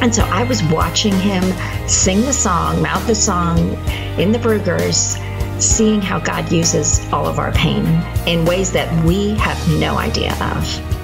And so I was watching him sing the song, mouth the song in the Brugers, seeing how God uses all of our pain in ways that we have no idea of.